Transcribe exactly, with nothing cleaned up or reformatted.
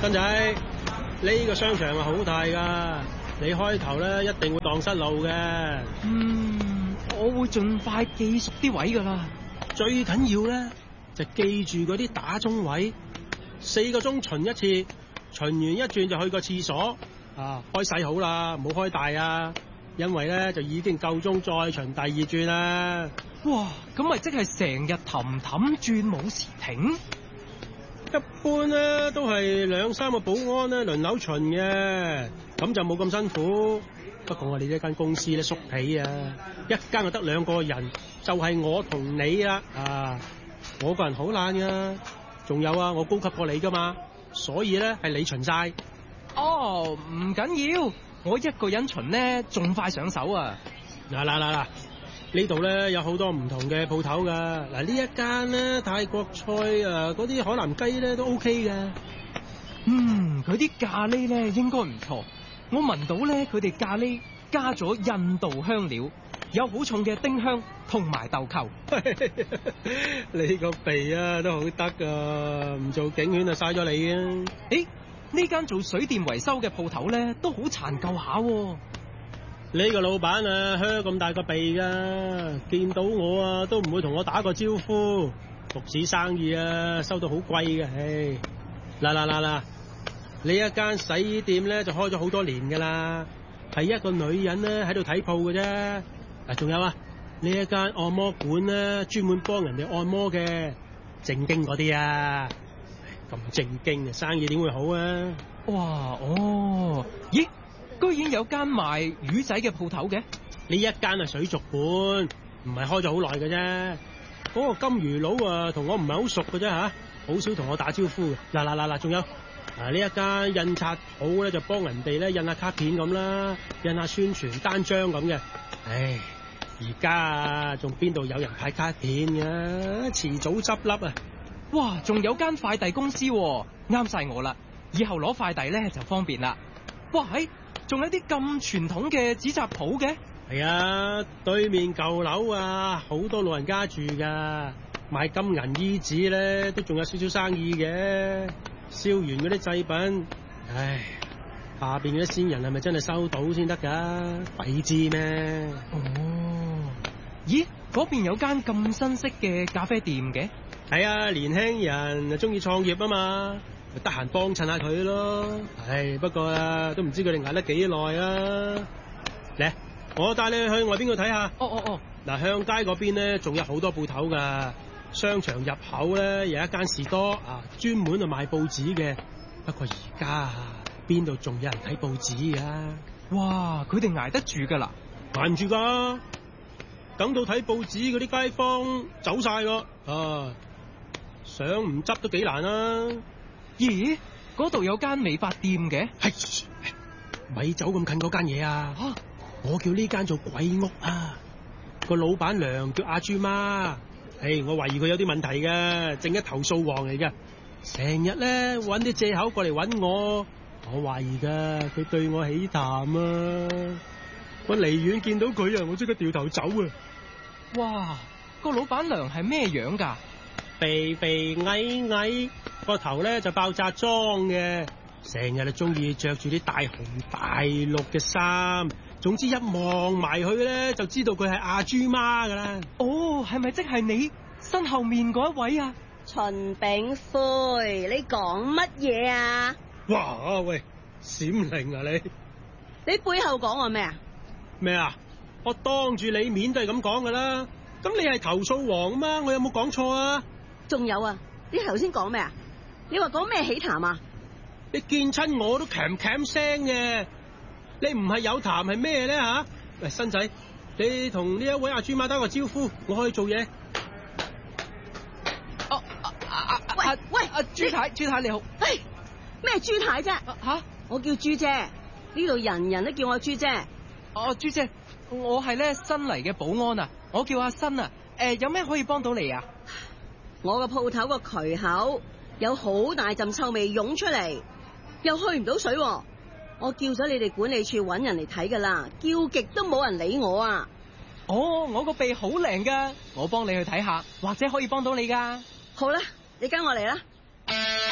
新仔，呢個商場係好大噶，你開頭咧一定會蕩失路嘅。 嗯，我會盡快記熟啲位噶啦。 最緊要咧就記住嗰啲打鐘位，四個鐘巡一次，巡完一轉就去個廁所。啊，開細好啦，唔好開大啊，因為咧就已經夠鐘再巡第二轉啦。 哇，咁咪即係成日氹氹轉冇時停？ 一般咧都係兩三個保安咧輪流巡嘅，咁就冇咁辛苦。不過我哋呢間公司咧縮皮啊，一間就得兩個人，就係、是、我同你啦。啊，我個人好懶噶，仲有啊，我高級過你噶嘛，所以咧係你巡晒。 哦，唔緊要，我一個人巡咧仲快上手啊！ 嗱嗱嗱嗱，呢度咧有好多唔同嘅鋪頭噶。嗱，呢一間咧泰國菜啊，嗰啲海南雞咧都 OK 嘅。 嗯，佢啲咖喱咧應該唔錯。我聞到咧佢哋咖喱加咗印度香料，有好重嘅丁香同埋豆蔻。 你個鼻啊都好得噶，唔做警犬就嘥咗你啊！ 誒，呢間做水電維修嘅鋪頭咧都好殘舊下。 呢個老闆啊，靴咁大個鼻噶，見到我啊都唔會同我打個招呼。獨市生意啊，收到好貴嘅。唉，嗱嗱嗱嗱，呢一間洗衣店咧就開咗好多年噶啦，係一個女人咧喺度睇鋪嘅啫。嗱，仲有啊，呢一間按摩館咧專門幫人哋按摩嘅，正經嗰啲啊。咁正經嘅生意點會好啊？ 哇，哦，咦，居然有間賣魚仔嘅鋪頭嘅？ 呢一間係水族館，唔係開咗好耐嘅啫。嗰、那個金魚佬啊，同我唔係好熟嘅啫吓，好少同我打招呼嘅。嗱嗱嗱嗱，仲有啊，呢一間印刷鋪咧就幫人哋咧印下卡片咁啦，印下宣傳單張咁嘅。唉，而家啊仲邊度有人派卡片嘅？遲早執笠啊！ 哇，仲有間快遞公司喎，啱晒我啦！以後攞快遞咧就方便啦。哇，喺仲有啲咁傳統嘅紙紮鋪嘅？ 係啊，對面舊樓啊，好多老人家住噶，賣金銀衣紙咧都仲有少少生意嘅。燒完嗰啲祭品，唉，下邊嗰啲先人係咪真係收到先得噶？鬼知咩？ 哦，咦，嗰邊有間咁新式嘅咖啡店嘅？ 係啊，年輕人就中意創業啊嘛，咪得閒幫襯下佢咯。唉，不過啊，都唔知佢哋捱得幾耐啊。嚟，我帶你去外邊度睇下。 哦哦哦， 嗱，向街嗰邊咧，仲有好多鋪頭噶。商場入口咧有一間士多啊，專門去賣報紙嘅。不過而家啊，邊度仲有人睇報紙啊？ 哇，佢哋捱得住噶啦？ 捱唔住噶，等到睇報紙嗰啲街坊走晒咯。啊！想唔執都幾難啊！ 咦，嗰度有間美髮店嘅？ 係，咪走咁近嗰間嘢啊！ 啊， 我叫呢間做鬼屋啊！個老闆娘叫阿豬媽，唉，我懷疑佢有啲問題嘅，正一投訴王嚟嘅，成日咧搵啲借口過嚟搵我，我懷疑噶佢對我起痰啊！我離遠見到佢啊，我即刻掉頭走啊！ 哇！個老闆娘係咩樣噶？ 肥肥矮矮，個頭咧就爆炸裝嘅，成日就中意着住啲大紅大綠嘅衫。總之一望埋去咧，就知道佢係阿豬媽噶啦。 哦，係咪即係你身後面嗰一位啊？ 秦炳魁，你講乜嘢啊？ 哇喂，閃靈啊你！ 你背後講我咩啊？ 咩啊？我當住你面都係咁講噶啦。咁你係投訴王啊嘛？我有冇講錯啊？ 仲有啊！你頭先講咩啊？你話講咩起痰啊？ 你見親我都鉗鉗聲嘅，你唔係有痰係咩咧吓？喂，新仔，你同呢一位阿豬媽打個招呼，我可以做嘢。 哦，啊喂啊喂， 阿朱太，朱太你好。 唉，咩朱太啫？ 吓， 我叫朱姐，呢度人人都叫我朱姐。 哦，朱姐，我係咧新嚟嘅保安啊，我叫阿新啊。誒，有咩可以幫到你啊？ 我個鋪頭個渠口有好大陣臭味湧出嚟，又去唔到水喎。我叫咗你哋管理處搵人嚟睇噶啦，叫極都冇人理我啊！ 哦，我個鼻好靈噶，我幫你去睇下，或者可以幫到你噶。 好啦，你跟我嚟啦。